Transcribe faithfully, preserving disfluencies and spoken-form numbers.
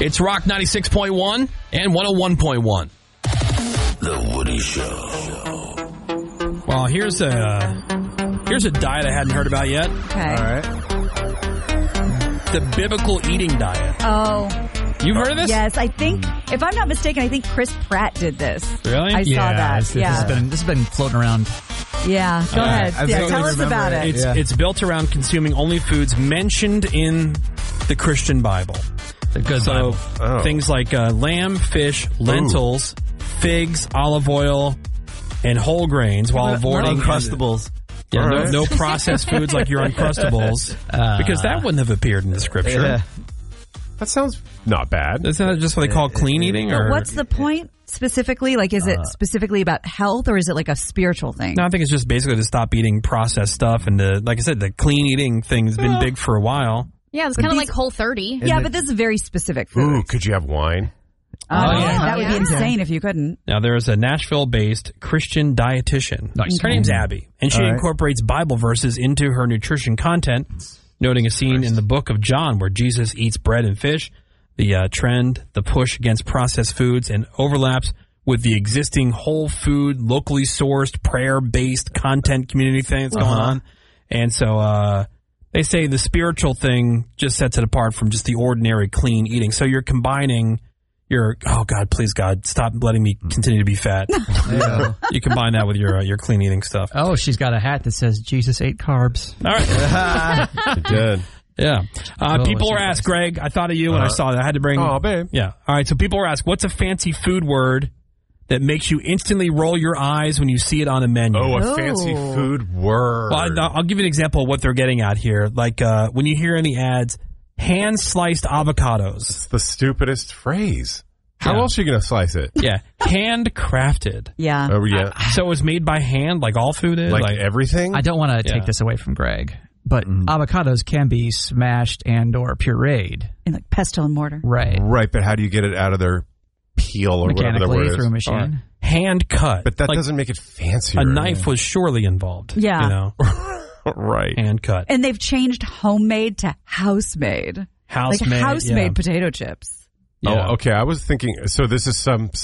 It's Rock ninety-six point one and one oh one point one. The Woody Show. Well, here's a here's a diet I hadn't heard about yet. Okay. All right. The biblical eating diet. Oh. You've heard of this? Yes, I think, if I'm not mistaken, I think Chris Pratt did this. Really? I saw yeah, that. This, yeah. this, has been, this has been floating around. Yeah, go Uh, ahead. I Yeah, vaguely tell us remember about it. it. It's Yeah. it's built around consuming only foods mentioned in the Christian Bible. The good So Bible. Oh. things like uh, lamb, fish, lentils, figs, olive oil, and whole grains, while avoiding Uncrustables. Yeah, no, Alright. no processed foods like your Uncrustables, Uh, because that wouldn't have appeared in the scripture. Yeah. That sounds not bad. Isn't that just what they call clean eating? But Or what's the point specifically? Like, is it specifically about health, or is it like a spiritual thing? No, I think it's just basically to stop eating processed stuff, and to, like I said, the clean eating thing's been big for a while. Yeah, it's kind of these- like Whole thirty. yeah, the- but this is very specific food. Ooh, could you have wine? Uh, Oh, yeah. That would be Yeah. insane if you couldn't. Now, there is a Nashville-based Christian dietitian. Nice. Her name's Abby, and she All right. incorporates Bible verses into her nutrition content, noting a scene in the book of John where Jesus eats bread and fish, the uh, trend, the push against processed foods, and overlaps with the existing whole food, locally sourced, prayer-based content community thing that's going Uh-huh. on. And so uh, they say the spiritual thing just sets it apart from just the ordinary clean eating. So you're combining your, oh, God, please, God, stop letting me continue to be fat. Yeah. You combine that with your uh, your clean eating stuff. Oh, she's got a hat that says Jesus ate carbs. All right. It did. Yeah. Uh, Oh, people were Jesus. asked, Greg, I thought of you when I Uh, saw that. I had to bring. Oh, babe. Yeah. All right. So people were asked, what's a fancy food word that makes you instantly roll your eyes when you see it on a menu? Oh, a Oh. fancy food word. Well, I- I'll give you an example of what they're getting at here. Like uh, when you hear in the ads, hand-sliced avocados. It's the stupidest phrase. How Yeah. else are you going to slice it? Yeah. Handcrafted. Yeah. Oh, yeah. So it was made by hand like all food is? Like, everything? I don't want to Yeah. take this away from Greg, but avocados can be smashed and or pureed. In like pestle and mortar. Right. Right, but how do you get it out of their peel or whatever the Mechanically word through a is? machine. hand cut. But that Like, doesn't make it fancier. a knife was surely involved. Yeah. You know, Right. hand cut. And they've changed homemade to house-made. House like made. house-made yeah. potato chips. Yeah. Oh, okay. I was thinking, so this is some